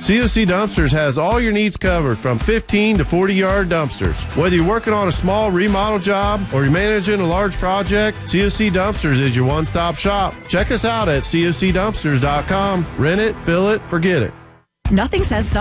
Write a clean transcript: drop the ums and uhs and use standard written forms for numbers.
COC Dumpsters has all your needs covered from 15 to 40-yard dumpsters. Whether you're working on a small remodel job or you're managing a large project, COC Dumpsters is your one-stop shop. Check us out at cocdumpsters.com. Rent it, fill it, forget it. Nothing says